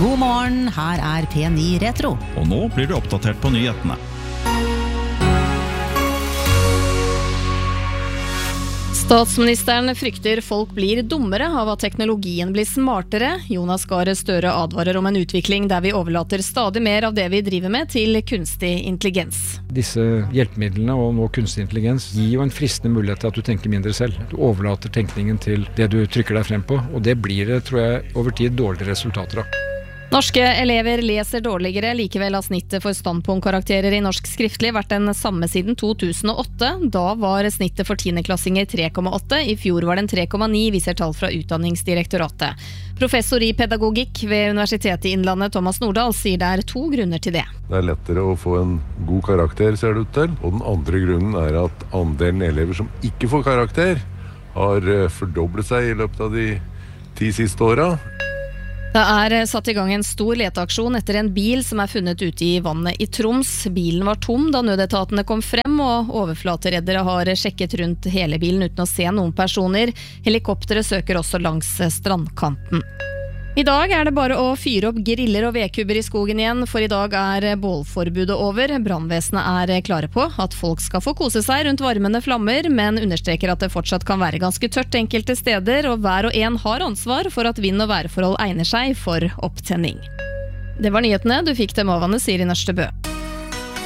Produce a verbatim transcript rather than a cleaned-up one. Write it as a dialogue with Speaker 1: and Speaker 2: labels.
Speaker 1: God morgen, her er P ni Retro.
Speaker 2: Og nå blir du oppdatert på nyhetene.
Speaker 3: Statsministeren frykter folk blir dummere av at teknologien blir smartere. Jonas Gahr Støre advarer om en utvikling der vi overlater stadig mer av det vi driver med til kunstig intelligens.
Speaker 4: Disse hjelpemidlene og nå kunstig intelligens gir jo en fristende mulighet til at du tenker mindre selv. Du overlater tenkningen til det du trykker deg frem på, og det blir det, tror jeg, over tid dårlige resultater av.
Speaker 3: Norske elever leser dårligere, likevel har snittet for standpunktkarakterer i norsk skriftlig vært den samme siden to tusen og åtte. Da var snittet for tiendeklassinger tre komma åtte, i fjor var den tre komma ni, viser tall fra Utdanningsdirektoratet. Professor i pedagogikk ved Universitetet i Innlandet, Thomas Nordahl, sier det er to grunner til det.
Speaker 5: Det er lettere å få en god karakter, ser det ut til. Og den andre grunnen er at andelen elever som ikke får karakter, har fordoblet seg i løpet av de ti siste åra.
Speaker 3: Det er satt i gang en stor leteaksjon etter en bil som er funnet ute i vannet i Troms. Bilen var tom da nødetatene kom frem, og overflatereddere har sjekket rundt hele bilen uten å se noen personer. Helikopteret søker også langs strandkanten. I dag er det bare å fyre opp griller og vedkubber i skogen igjen, for i dag er bålforbudet over. Brannvesenet er klare på at folk skal få kose seg rundt varmende flammer, men understreker at det fortsatt kan være ganske tørt enkelte steder, og hver og en har ansvar for at vind- og værforhold egner seg for opptenning. Det var nyhetene du fikk dem av Anne Siri Nørstebø.